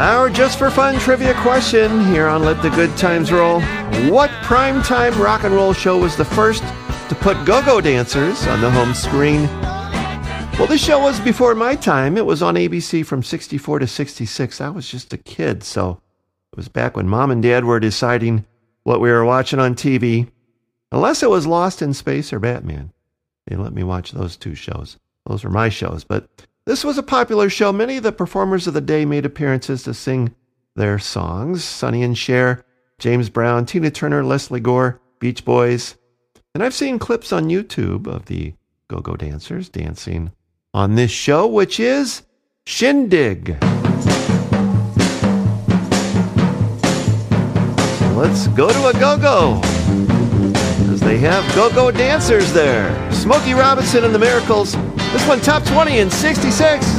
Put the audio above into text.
Our just for fun trivia question here on Let the Good Times Roll. What primetime rock and roll show was the first to put go-go dancers on the home screen? Well, this show was before my time. It was on ABC from 64 to 66. I was just a kid, so it was back when Mom and Dad were deciding what we were watching on TV. Unless it was Lost in Space or Batman. They let me watch those two shows. Those were my shows. But this was a popular show. Many of the performers of the day made appearances to sing their songs. Sonny and Cher, James Brown, Tina Turner, Leslie Gore, Beach Boys. And I've seen clips on YouTube of the go-go dancers dancing on this show, which is Shindig. So let's go to a go-go, because they have go-go dancers there. Smokey Robinson and the Miracles. This one top 20 in 66.